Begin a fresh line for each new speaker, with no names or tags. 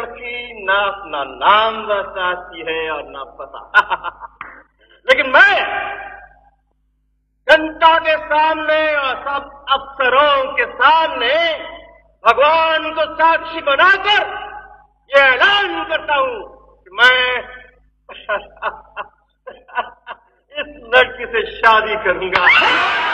लड़की ना अपना नाम बताती है और ना पता। लेकिन मैं जनता के सामने और सब अफसरों के सामने भगवान को साक्षी बनाकर ये ऐलान करता हूं कि मैं इस लड़की से शादी करूंगा।